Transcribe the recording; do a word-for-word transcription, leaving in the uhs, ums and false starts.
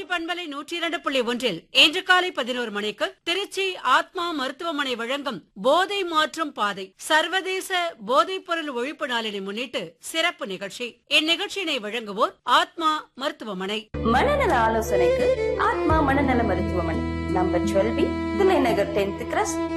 திருச்சி பண்பலை நூற்றி இரண்டு புள்ளி ஒன்றில் இன்று காலை பதினோரு மணிக்கு திருச்சி ஆத்மா மருத்துவமனை வழங்கும் போதை மாற்றும் பாதை சர்வதேச போதைப் பொருள் ஒழிப்பு நாளினை முன்னிட்டு சிறப்பு நிகழ்ச்சி. இந்நிகழ்ச்சியினை வழங்குவோர் ஆத்மா மருத்துவமனை. மனநல ஆலோசனைக்கு ஆத்மா மனநல மருத்துவமனை number twelve B Thillai Nagar tenth cross